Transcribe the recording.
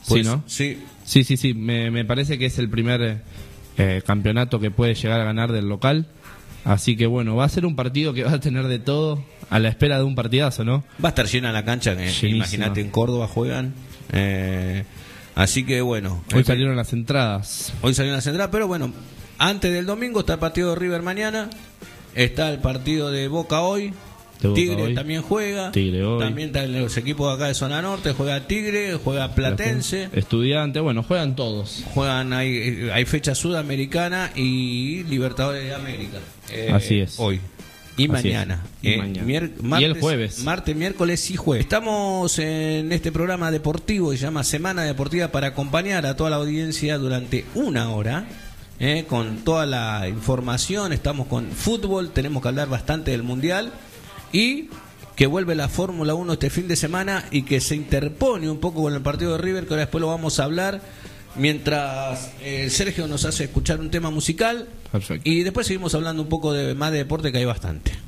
Pues, sí, ¿no? Sí. Sí. Me parece que es el primer campeonato que puede llegar a ganar del local. Así que bueno, va a ser un partido que va a tener de todo, a la espera de un partidazo, ¿no? Va a estar llena la cancha, imagínate, en Córdoba juegan. Así que bueno. Hoy salieron las entradas. Pero bueno, antes del domingo está el partido de River mañana, está el partido de Boca hoy. Tigre hoy también juega. Tigre hoy. También están los equipos de acá de zona norte, juega Tigre, juega Platense. Estudiante, bueno, juegan todos. Juegan, hay fecha sudamericana y Libertadores de América. Así es. Hoy. Y mañana. Martes, y el jueves. Martes, miércoles y jueves. Estamos en este programa deportivo que se llama Semana Deportiva para acompañar a toda la audiencia durante una hora. Con toda la información. Estamos con fútbol, tenemos que hablar bastante del Mundial. Y que vuelve la Fórmula 1 este fin de semana y que se interpone un poco con el partido de River, que ahora después lo vamos a hablar, mientras Sergio nos hace escuchar un tema musical. Perfecto. Y después seguimos hablando un poco más de deporte, que hay bastante.